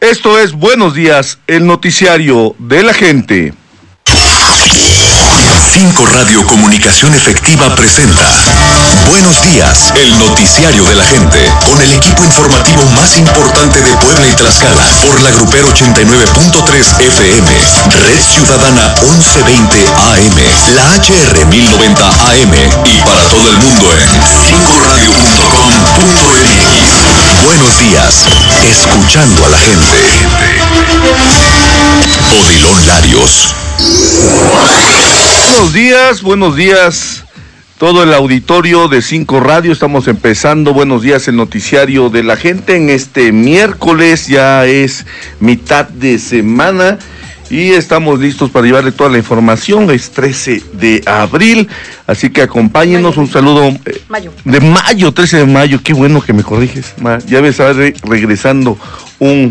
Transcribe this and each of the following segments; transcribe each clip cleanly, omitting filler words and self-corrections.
Esto es Buenos Días, el noticiario de la gente. 5 Radio Comunicación Efectiva presenta Buenos Días, el noticiario de la gente, con el equipo informativo más importante de Puebla y Tlaxcala, por la Grupero 89.3 FM, Red Ciudadana 1120 AM, la HR 1090 AM y para todo el mundo en 5radio.com.mx. Buenos Días, escuchando a la gente. Odilon Larios. Buenos días, todo el auditorio de 5 Radio. Estamos empezando Buenos Días, el noticiario de la gente en este miércoles, ya es mitad de semana y estamos listos para llevarle toda la información. Es 13 de abril, así que acompáñenos. Un saludo. 13 de mayo, qué bueno que me corriges. Ya me estaba regresando un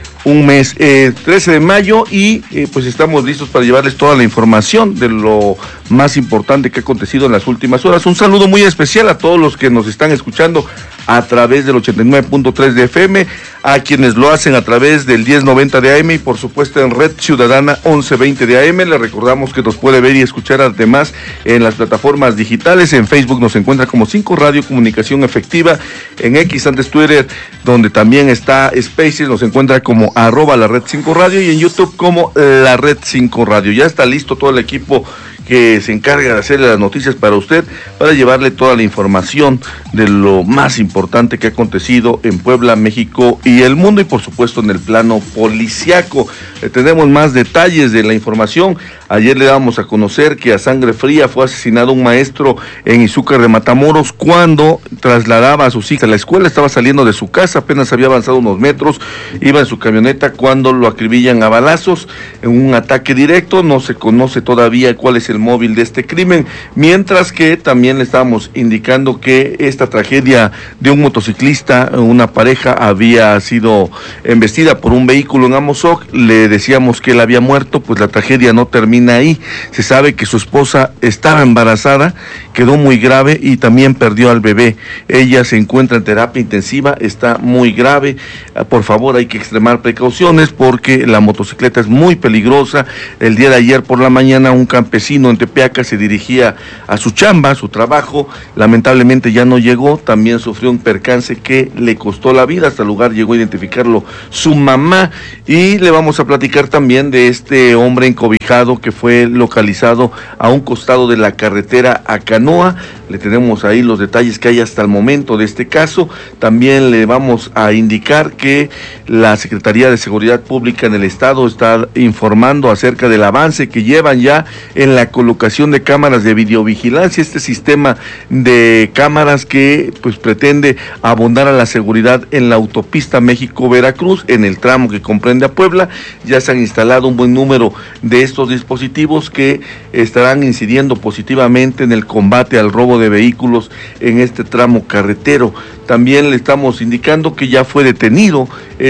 mes, 13 de mayo y pues estamos listos para llevarles toda la información de lo más importante que ha acontecido en las últimas horas. Un saludo muy especial a todos los que nos están escuchando a través del 89.3 de FM, a quienes lo hacen a través del 1090 de AM y por supuesto en Red Ciudadana 1120 de AM. Les recordamos que nos puede ver y escuchar además en las plataformas digitales. En Facebook nos encuentra como 5 Radio Comunicación Efectiva, en X antes Twitter, donde también está Spaces, nos encuentra como @la Red 5 Radio y en YouTube como la Red 5 Radio. Ya está listo todo el equipo que se encarga de hacer las noticias para usted, para llevarle toda la información de lo más importante que ha acontecido en Puebla, México y el mundo, y por supuesto en el plano policiaco. Tenemos más detalles de la información. Ayer le dábamos a conocer que a sangre fría fue asesinado un maestro en Izúcar de Matamoros cuando trasladaba a sus hijas a la escuela. Estaba saliendo de su casa, apenas había avanzado unos metros, iba en su camioneta cuando lo acribillan a balazos en un ataque directo. No se conoce todavía cuál es el móvil de este crimen, mientras que también le estábamos indicando que esta tragedia de un motociclista, una pareja, había sido embestida por un vehículo en Amozoc. Le decíamos que él había muerto, pues la tragedia no termina ahí. Se sabe que su esposa estaba embarazada, quedó muy grave y también perdió al bebé. Ella se encuentra en terapia intensiva, está muy grave. Por favor, hay que extremar precauciones porque la motocicleta es muy peligrosa. El día de ayer por la mañana un campesino en Tepeaca se dirigía a su chamba, a su trabajo. Lamentablemente ya no llegó, también sufrió un percance que le costó la vida. Hasta el lugar llegó a identificarlo su mamá y le vamos a platicar también de este hombre encobijado que fue localizado a un costado de la carretera a Canoa. Le tenemos ahí los detalles que hay hasta el momento de este caso. También le vamos a indicar que la Secretaría de Seguridad Pública en el Estado está informando acerca del avance que llevan ya en la colocación de cámaras de videovigilancia, este sistema de cámaras que pues pretende abondar a la seguridad en la autopista México-Veracruz, en el tramo que comprende a Puebla. Ya se han instalado un buen número de estos dispositivos que estarán incidiendo positivamente en el combate al robo de vehículos en este tramo carretero. También le estamos indicando que ya fue detenido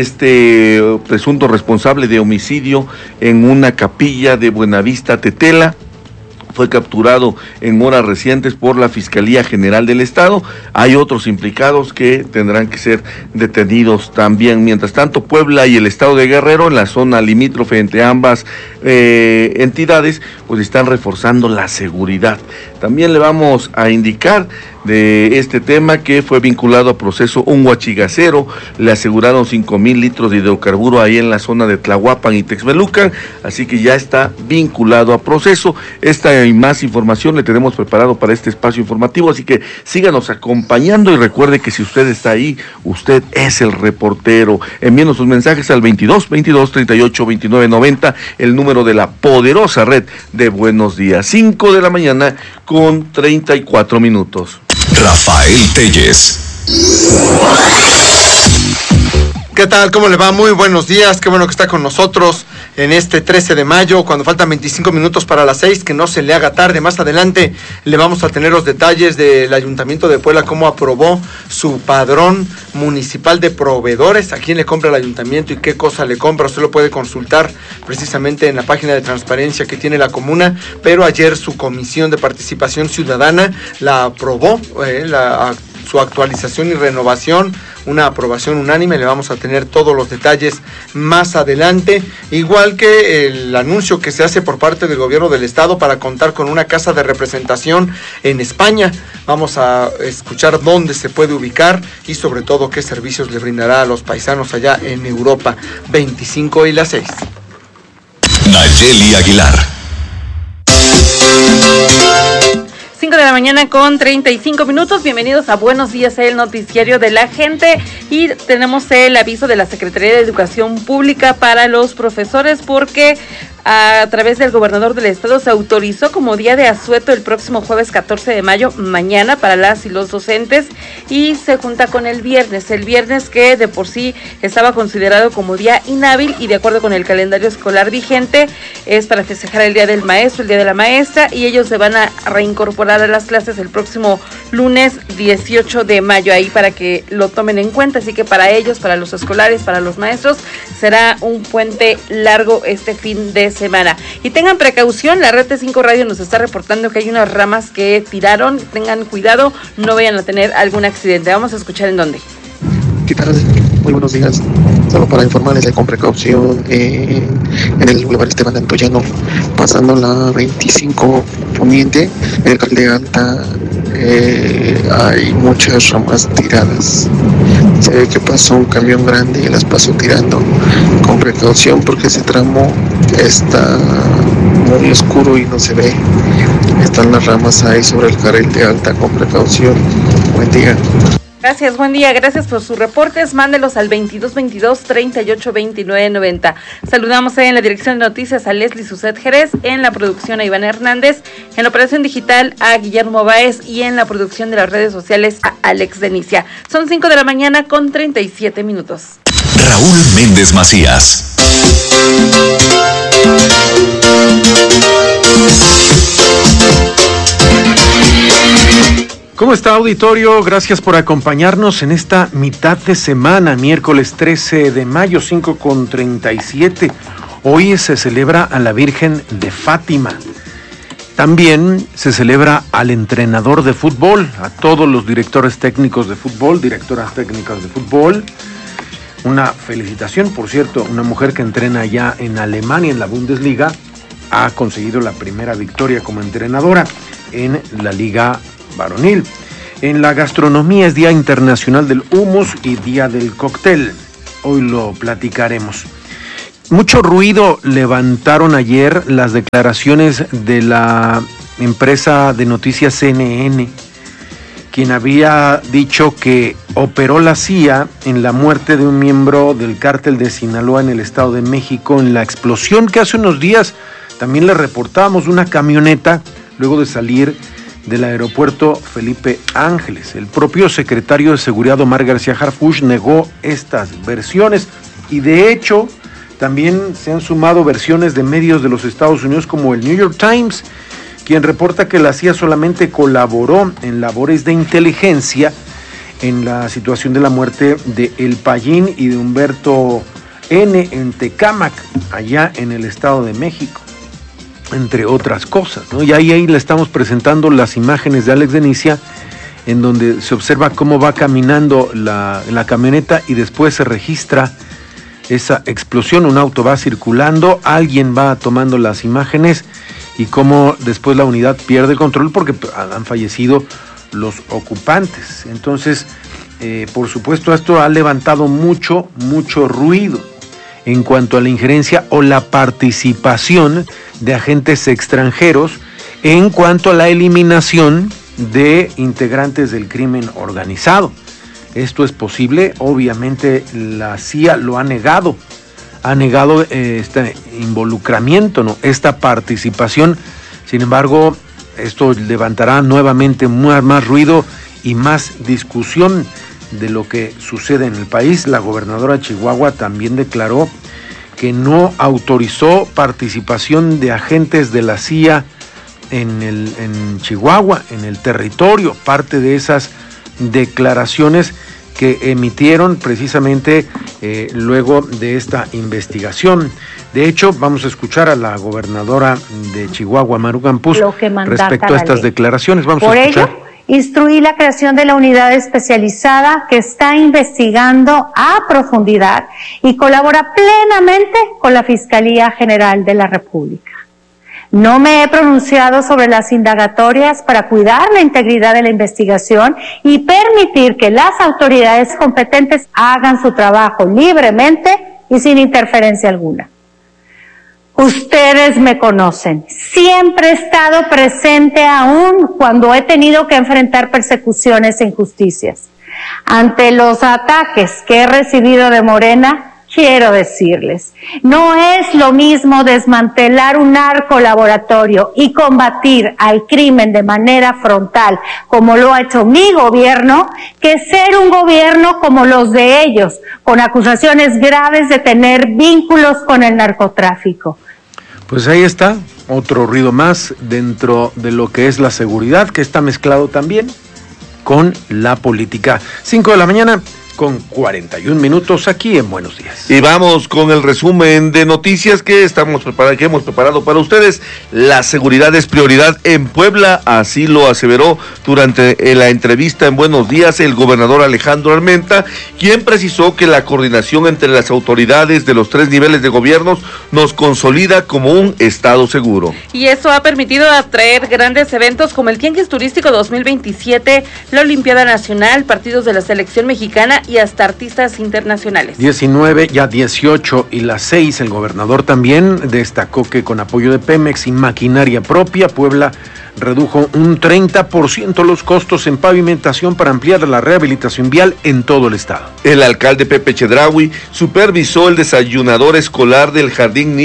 este presunto responsable de homicidio en una capilla de Buenavista, Tetela. Fue capturado en horas recientes por la Fiscalía General del Estado. Hay otros implicados que tendrán que ser detenidos también. Mientras tanto, Puebla y el Estado de Guerrero, en la zona limítrofe entre ambas entidades, pues están reforzando la seguridad. También le vamos a indicar de este tema que fue vinculado a proceso un huachigacero. Le aseguraron 5,000 litros de hidrocarburo ahí en la zona de Tlahuapan y Texmelucan, así que ya está vinculado a proceso. Esta y más información le tenemos preparado para este espacio informativo, así que síganos acompañando y recuerde que si usted está ahí, usted es el reportero. Envíenos sus mensajes al 22 38 29 90, el número de la poderosa red de Buenos Días. 5 de la mañana con 34 minutos. Rafael Telles. ¿Qué tal? ¿Cómo le va? Muy buenos días, qué bueno que está con nosotros en este 13 de mayo, cuando faltan 25 minutos para las 6, que no se le haga tarde. Más adelante le vamos a tener los detalles del Ayuntamiento de Puebla, cómo aprobó su padrón municipal de proveedores, a quién le compra el Ayuntamiento y qué cosa le compra. Usted lo puede consultar precisamente en la página de transparencia que tiene la comuna, pero ayer su Comisión de Participación Ciudadana la aprobó, su actualización y renovación, una aprobación unánime. Le vamos a tener todos los detalles más adelante, igual que el anuncio que se hace por parte del gobierno del estado para contar con una casa de representación en España. Vamos a escuchar dónde se puede ubicar y sobre todo qué servicios le brindará a los paisanos allá en Europa. 25 y las 6. Nayeli Aguilar. 5 de la mañana con 35 minutos. Bienvenidos a Buenos Días, el noticiario de la gente. Y tenemos el aviso de la Secretaría de Educación Pública para los profesores, porque a través del gobernador del estado se autorizó como día de asueto el próximo jueves 14 de mayo, mañana, para las y los docentes, y se junta con el viernes que de por sí estaba considerado como día inhábil, y de acuerdo con el calendario escolar vigente es para festejar el día del maestro, el día de la maestra, y ellos se van a reincorporar a las clases el próximo lunes 18 de mayo, ahí para que lo tomen en cuenta. Así que para ellos, para los escolares, para los maestros, será un puente largo este fin de semana. Y tengan precaución, la Red T5 Radio nos está reportando que hay unas ramas que tiraron. Tengan cuidado, no vayan a tener algún accidente. Vamos a escuchar en dónde. ¿Qué tal? Muy buenos días. Solo para informarles con precaución, en el Boulevard Esteban Antoyano, pasando la 25 Poniente, en el carril de alta, hay muchas ramas tiradas. Se ve que pasó un camión grande y las pasó tirando. Con precaución, porque ese tramo está muy oscuro y no se ve. Están las ramas ahí sobre el carril de alta. Con precaución. Buen día. Gracias, buen día, gracias por sus reportes, mándelos al 2222-382990. Saludamos en la dirección de noticias a Leslie Suset Jerez, en la producción a Iván Hernández, en la operación digital a Guillermo Báez y en la producción de las redes sociales a Alex Denicia. Son 5 de la mañana con 37 minutos. Raúl Méndez Macías. ¿Cómo está, auditorio? Gracias por acompañarnos en esta mitad de semana, miércoles 13 de mayo, 5:37. Hoy se celebra a la Virgen de Fátima. También se celebra al entrenador de fútbol, a todos los directores técnicos de fútbol, directoras técnicas de fútbol. Una felicitación, por cierto, una mujer que entrena allá en Alemania, en la Bundesliga, ha conseguido la primera victoria como entrenadora en la Liga varonil. En la gastronomía es Día Internacional del Hummus y Día del Cóctel. Hoy lo platicaremos. Mucho ruido levantaron ayer las declaraciones de la empresa de noticias CNN, quien había dicho que operó la CIA en la muerte de un miembro del cártel de Sinaloa en el Estado de México, en la explosión que hace unos días también le reportábamos, una camioneta luego de salir del aeropuerto Felipe Ángeles. El propio secretario de Seguridad, Omar García Harfuch, negó estas versiones, y de hecho también se han sumado versiones de medios de los Estados Unidos como el New York Times, quien reporta que la CIA solamente colaboró en labores de inteligencia en la situación de la muerte de El Payín y de Humberto N. en Tecámac, allá en el Estado de México, entre otras cosas, ¿no? Y ahí le estamos presentando las imágenes de Alex Denicia, en donde se observa cómo va caminando la camioneta y después se registra esa explosión. Un auto va circulando, alguien va tomando las imágenes y cómo después la unidad pierde el control porque han fallecido los ocupantes. Entonces, por supuesto, esto ha levantado mucho ruido en cuanto a la injerencia o la participación de agentes extranjeros en cuanto a la eliminación de integrantes del crimen organizado. Esto es posible, obviamente la CIA lo ha negado este involucramiento, ¿no? Esta participación. Sin embargo, esto levantará nuevamente más ruido y más discusión de lo que sucede en el país. La gobernadora de Chihuahua también declaró que no autorizó participación de agentes de la CIA en Chihuahua, en el territorio. Parte de esas declaraciones que emitieron precisamente luego de esta investigación. De hecho, vamos a escuchar a la gobernadora de Chihuahua, Maru Campos, respecto a estas declaraciones. Vamos a escuchar. Por ello, Instruí la creación de la unidad especializada que está investigando a profundidad y colabora plenamente con la Fiscalía General de la República. No me he pronunciado sobre las indagatorias para cuidar la integridad de la investigación y permitir que las autoridades competentes hagan su trabajo libremente y sin interferencia alguna. Ustedes me conocen. Siempre he estado presente aún cuando he tenido que enfrentar persecuciones e injusticias. Ante los ataques que he recibido de Morena, quiero decirles, no es lo mismo desmantelar un narcolaboratorio y combatir al crimen de manera frontal, como lo ha hecho mi gobierno, que ser un gobierno como los de ellos, con acusaciones graves de tener vínculos con el narcotráfico. Pues ahí está, otro ruido más dentro de lo que es la seguridad, que está mezclado también con la política. 5 de la mañana con 41 minutos aquí en Buenos Días. Y vamos con el resumen de noticias que hemos preparado para ustedes. La seguridad es prioridad en Puebla, así lo aseveró durante la entrevista en Buenos Días el gobernador Alejandro Armenta, quien precisó que la coordinación entre las autoridades de los 3 niveles de gobiernos nos consolida como un estado seguro. Y eso ha permitido atraer grandes eventos como el Tianguis Turístico 2027, la Olimpiada Nacional, partidos de la selección mexicana y hasta artistas internacionales. 19, ya 18 y las 6, el gobernador también destacó que con apoyo de Pemex y maquinaria propia, Puebla redujo un 30% los costos en pavimentación para ampliar la rehabilitación vial en todo el estado. El alcalde Pepe Chedraui supervisó el desayunador escolar del Jardín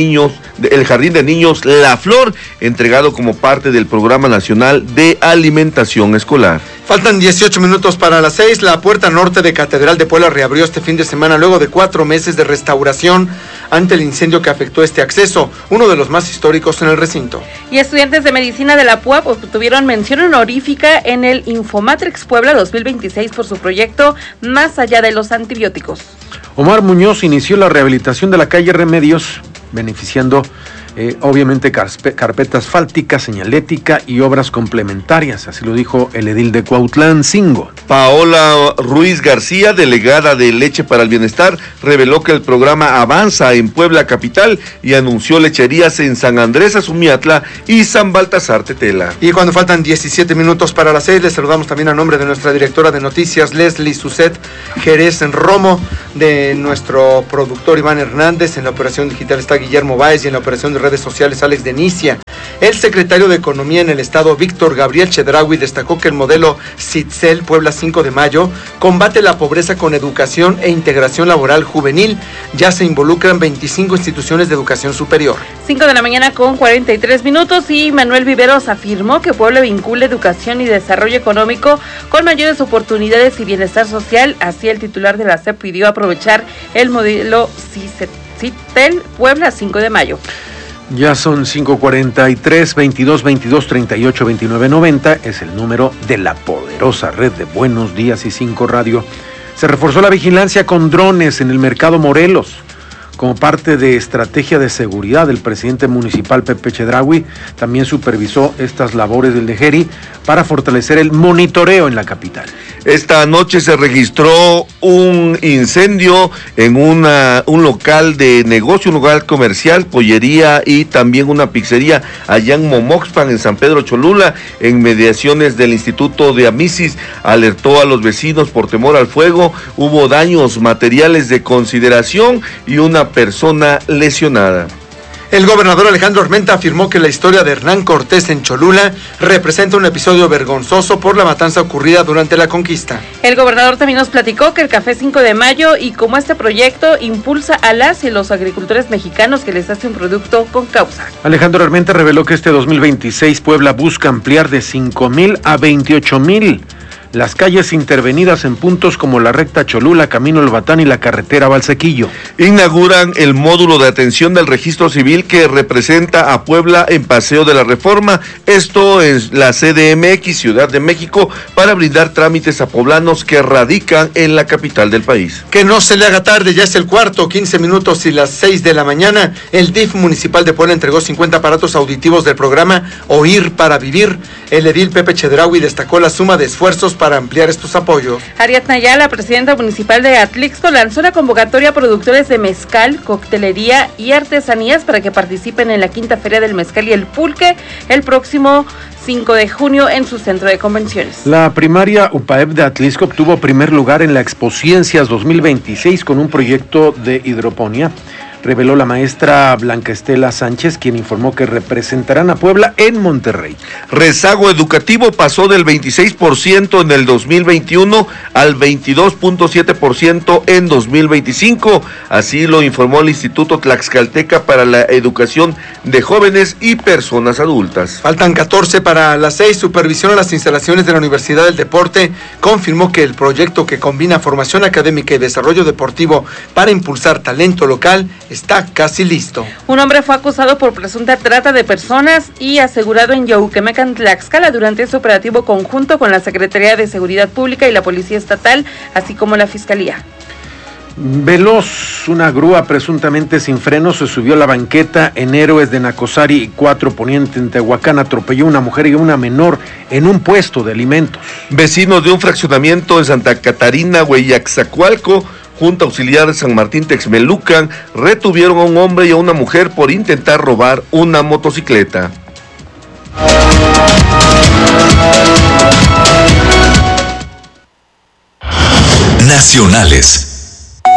de Niños La Flor, entregado como parte del Programa Nacional de Alimentación Escolar. Faltan 18 minutos para las 6. La puerta norte de Catedral de Puebla reabrió este fin de semana luego de 4 meses de restauración ante el incendio que afectó este acceso, uno de los más históricos en el recinto. Y estudiantes de medicina de la PUAP obtuvieron mención honorífica en el Infomatrix Puebla 2026 por su proyecto Más allá de los antibióticos. Omar Muñoz inició la rehabilitación de la calle Remedios, beneficiando obviamente carpeta asfáltica, señalética y obras complementarias, así lo dijo el edil de Cuautlán, Cingo. Paola Ruiz García, delegada de Leche para el Bienestar, reveló que el programa avanza en Puebla capital y anunció lecherías en San Andrés Azumiatla y San Baltasar Tetela. Y cuando faltan 17 minutos para las 6, les saludamos también a nombre de nuestra directora de noticias, Leslie Suset Jerez en Romo, de nuestro productor Iván Hernández, en la operación digital está Guillermo Báez y en la operación de redes sociales Alex Denicia. El secretario de Economía en el estado, Víctor Gabriel Chedraui, destacó que el modelo CITSEL Puebla 5 de Mayo combate la pobreza con educación e integración laboral juvenil. Ya se involucran 25 instituciones de educación superior. 5 de la mañana con 43 minutos y Manuel Viveros afirmó que Puebla vincula educación y desarrollo económico con mayores oportunidades y bienestar social. Así el titular de la SEP pidió aprovechar el modelo CITSEL Puebla 5 de Mayo. Ya son 5:43, 22-22-38-29-90, es el número de la poderosa red de Buenos Días y 5 Radio. Se reforzó la vigilancia con drones en el Mercado Morelos. Como parte de estrategia de seguridad del presidente municipal Pepe Chedraui, también supervisó estas labores del DGERI para fortalecer el monitoreo en la capital. Esta noche se registró un incendio en un local de negocio, un local comercial, pollería y también una pizzería allá en Momoxpan, en San Pedro Cholula, en mediaciones del Instituto de Amisis. Alertó a los vecinos por temor al fuego, hubo daños materiales de consideración y una persona lesionada. El gobernador Alejandro Armenta afirmó que la historia de Hernán Cortés en Cholula representa un episodio vergonzoso por la matanza ocurrida durante la conquista. El gobernador también nos platicó que el Café 5 de Mayo y cómo este proyecto impulsa a las y los agricultores mexicanos que les hace un producto con causa. Alejandro Armenta reveló que este 2026 Puebla busca ampliar de 5,000 a 28,000 las calles intervenidas en puntos como la recta Cholula, Camino El Batán y la carretera Valsequillo. Inauguran el módulo de atención del registro civil que representa a Puebla en Paseo de la Reforma, esto es la CDMX, Ciudad de México, para brindar trámites a poblanos que radican en la capital del país. Que no se le haga tarde, ya es el cuarto, 15 minutos y las 6 de la mañana. El DIF municipal de Puebla entregó 50 aparatos auditivos del programa Oír para Vivir. El edil Pepe Chedraui destacó la suma de esfuerzos para ampliar estos apoyos. Ariadna Ayala, presidenta municipal de Atlixco, lanzó la convocatoria a productores de mezcal, coctelería y artesanías para que participen en la quinta feria del mezcal y el pulque el próximo 5 de junio en su centro de convenciones. La primaria UPAEP de Atlixco obtuvo primer lugar en la Expo Ciencias 2026 con un proyecto de hidroponía. Reveló la maestra Blanca Estela Sánchez, quien informó que representarán a Puebla en Monterrey. Rezago educativo pasó del 26% en el 2021 al 22.7% en 2025. Así lo informó el Instituto Tlaxcalteca para la Educación de Jóvenes y Personas Adultas. Faltan 14 para las 6. Supervisión a las instalaciones de la Universidad del Deporte confirmó que el proyecto que combina formación académica y desarrollo deportivo para impulsar talento local está casi listo. Un hombre fue acusado por presunta trata de personas y asegurado en Yauquemecan, Tlaxcala, durante ese operativo conjunto con la Secretaría de Seguridad Pública y la Policía Estatal, así como la Fiscalía. Veloz, una grúa presuntamente sin freno se subió a la banqueta en Héroes de Nacosari y 4 Poniente en Tehuacán, atropelló a una mujer y a una menor en un puesto de alimentos. Vecinos de un fraccionamiento en Santa Catarina, Hueyaxacualco, Junta Auxiliar de San Martín Texmelucan, retuvieron a un hombre y a una mujer por intentar robar una motocicleta. Nacionales.